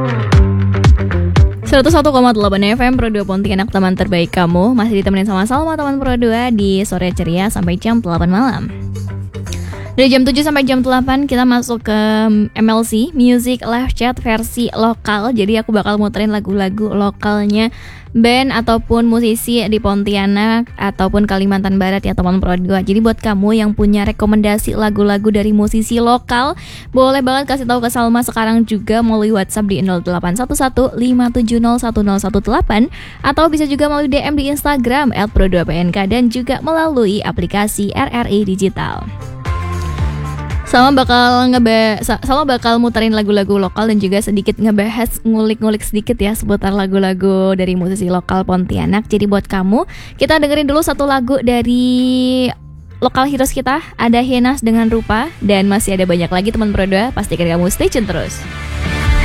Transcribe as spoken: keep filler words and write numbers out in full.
seratus satu koma delapan F M Pro dua Pontianak, teman terbaik kamu. Masih ditemenin sama Salma, teman Pro dua di sore ceria sampai jam delapan malam. Dari jam tujuh sampai jam delapan kita masuk ke M L C, Music Live Chat versi lokal. Jadi aku bakal muterin lagu-lagu lokalnya band ataupun musisi di Pontianak ataupun Kalimantan Barat ya teman Pro dua. Jadi buat kamu yang punya rekomendasi lagu-lagu dari musisi lokal, boleh banget kasih tahu ke Salma sekarang juga melalui WhatsApp di nol delapan satu satu lima tujuh nol satu nol satu delapan atau bisa juga melalui D M di Instagram et pro dua p n k dan juga melalui aplikasi R R I Digital. Salma bakal ngeba Salma bakal muterin lagu-lagu lokal dan juga sedikit ngebahas ngulik-ngulik sedikit ya seputar lagu-lagu dari musisi lokal Pontianak. Jadi buat kamu, kita dengerin dulu satu lagu dari lokal heroes kita. Ada Henas dengan Rupa dan masih ada banyak lagi teman Pro dua. Pastikan kamu stay tune terus.